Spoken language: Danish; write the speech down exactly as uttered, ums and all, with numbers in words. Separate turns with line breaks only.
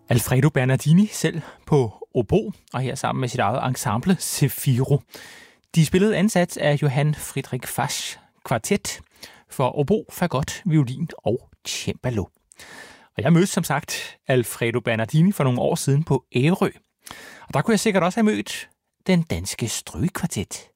Alfredo Bernardini selv på obo, og her sammen med sit eget ensemble Zefiro. De spillede ansats af Johann Friedrich Fasch kvartet for obo, fagot, violin og cembalo. Og jeg mødte som sagt Alfredo Bernardini for nogle år siden på Ærø. Og der kunne jeg sikkert også have mødt den danske strygekvartet.